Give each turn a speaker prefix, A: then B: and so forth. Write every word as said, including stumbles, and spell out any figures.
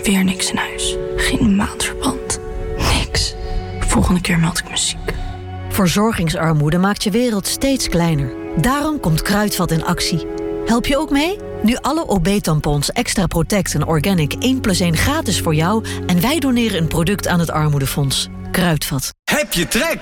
A: Weer niks in huis. Geen maandverband. Niks. Volgende keer meld ik me ziek.
B: Verzorgingsarmoede maakt je wereld steeds kleiner. Daarom komt Kruidvat in actie. Help je ook mee? Nu alle O B-tampons Extra Protect en Organic één plus één gratis voor jou... en wij doneren een product aan het Armoedefonds. Kruidvat.
C: Heb je trek?